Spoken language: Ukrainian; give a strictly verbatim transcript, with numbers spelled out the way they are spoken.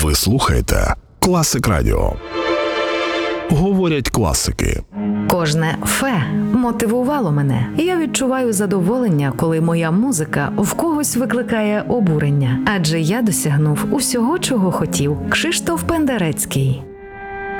Ви слухаєте Класик Радіо. Говорять класики. Кожне «фе» мотивувало мене. Я відчуваю задоволення, коли моя музика в когось викликає обурення. Адже я досягнув усього, чого хотів. Кшиштоф Пендерецький.